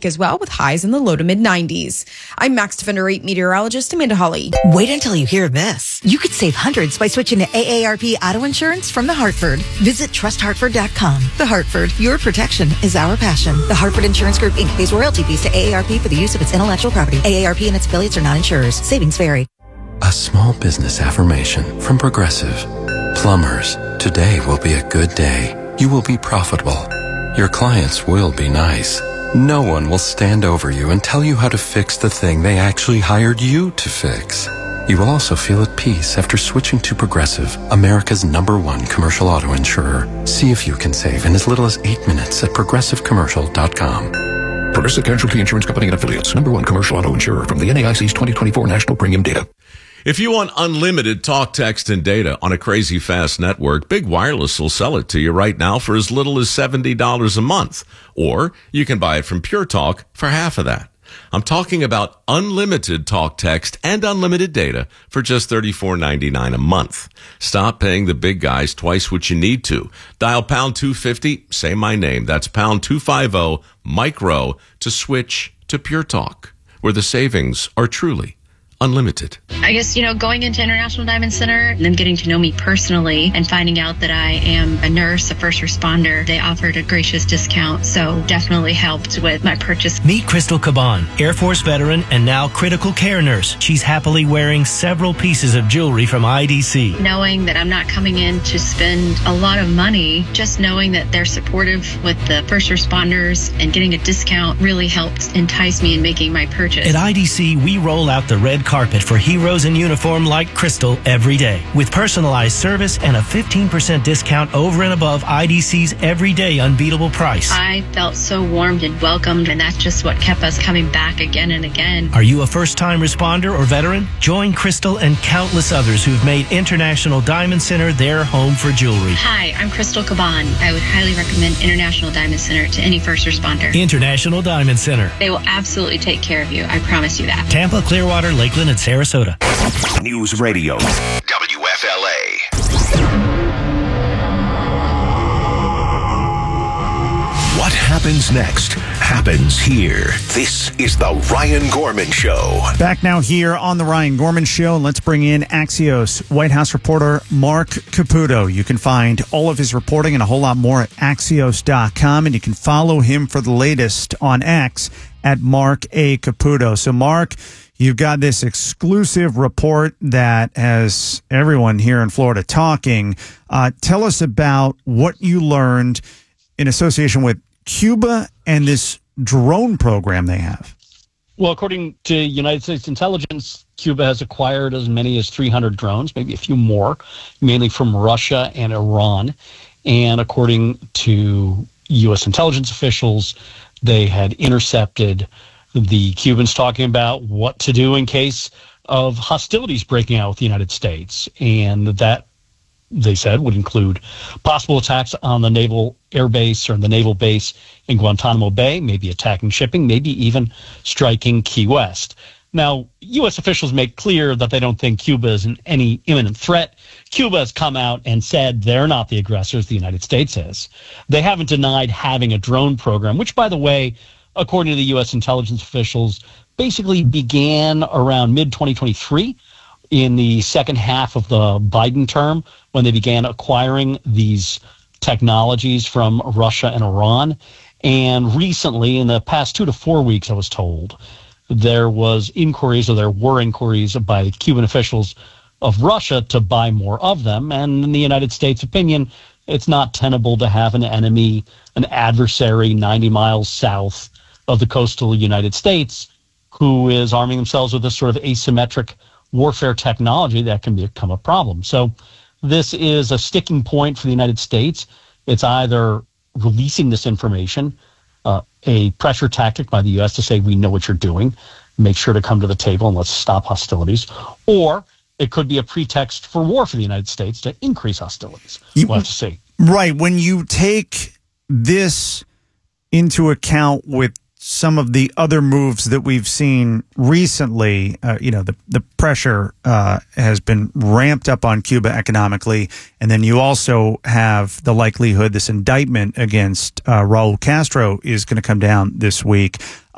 week as well, with highs in the low to mid 90s. I'm Max Defender 8 meteorologist Amanda Hawley. Wait until you hear this. You could save hundreds by switching to AARP Auto Insurance from The Hartford. Visit trusthartford.com. The Hartford, your protection is our passion. The Hartford Insurance Group, Inc. pays royalty fees to AARP for the use of its intellectual property. AARP and its affiliates are not insurers. Savings vary. A small business affirmation from Progressive. Plumbers, today will be a good day. You will be profitable. Your clients will be nice. No one will stand over you and tell you how to fix the thing they actually hired you to fix. You will also feel at peace after switching to Progressive, America's #1 commercial auto insurer. See if you can save in as little as 8 minutes at progressivecommercial.com. Progressive Casualty Insurance Company and Affiliates, #1 commercial auto insurer from the NAIC's 2024 National Premium Data. If you want unlimited talk, text, and data on a crazy fast network, Big Wireless will sell it to you right now for as little as $70 a month. Or you can buy it from Pure Talk for half of that. I'm talking about unlimited talk, text, and unlimited data for just $34.99 a month. Stop paying the big guys twice what you need to. Dial pound 250, say my name. That's pound 250, micro, to switch to Pure Talk, where the savings are truly unlimited. I guess, going into International Diamond Center and them getting to know me personally and finding out that I am a nurse, a first responder, they offered a gracious discount, so definitely helped with my purchase. Meet Crystal Caban, Air Force veteran and now critical care nurse. She's happily wearing several pieces of jewelry from IDC. Knowing that I'm not coming in to spend a lot of money, just knowing that they're supportive with the first responders and getting a discount really helped entice me in making my purchase. At IDC, we roll out the red carpet for heroes in uniform like Crystal every day, with personalized service and a 15% discount over and above IDC's everyday unbeatable price. I felt so warmed and welcomed, and that's just what kept us coming back again and again. Are you a first-time responder or veteran? Join Crystal and countless others who've made International Diamond Center their home for jewelry. Hi, I'm Crystal Caban. I would highly recommend International Diamond Center to any first responder. International Diamond Center. They will absolutely take care of you. I promise you that. Tampa, Clearwater, Lakeland, and Sarasota. News Radio. WFLA. What happens next happens here. This is the Ryan Gorman Show. Back now here on the Ryan Gorman Show. Let's bring in Axios White House reporter Mark Caputo. You can find all of his reporting and a whole lot more at Axios.com, and you can follow him for the latest on X at Mark A. Caputo. So, Mark, you've got this exclusive report that has everyone here in Florida talking. Tell us about what you learned in association with Cuba and this drone program they have. Well, according to United States intelligence, Cuba has acquired as many as 300 drones, maybe a few more, mainly from Russia and Iran. And according to U.S. intelligence officials, they had intercepted the Cubans talking about what to do in case of hostilities breaking out with the United States. And that, they said, would include possible attacks on the naval air base or the naval base in Guantanamo Bay, maybe attacking shipping, maybe even striking Key West. Now, U.S. officials make clear that they don't think Cuba is any imminent threat. Cuba has come out and said they're not the aggressors, the United States is. They haven't denied having a drone program, which, by the way, according to the U.S. intelligence officials, basically began around mid-2023 in the second half of the Biden term when they began acquiring these technologies from Russia and Iran. And recently, in the past 2 to 4 weeks, I was told, there were inquiries by the Cuban officials of Russia to buy more of them. And in the United States' opinion, it's not tenable to have an enemy, an adversary 90 miles south of the coastal United States who is arming themselves with this sort of asymmetric warfare technology that can become a problem. So this is a sticking point for the United States. It's either releasing this information, a pressure tactic by the U.S. to say, we know what you're doing, make sure to come to the table and let's stop hostilities, or it could be a pretext for war for the United States to increase hostilities. We'll have to see. Right. When you take this into account with some of the other moves that we've seen recently, the pressure has been ramped up on Cuba economically. And then you also have the likelihood this indictment against Raul Castro is going to come down this week.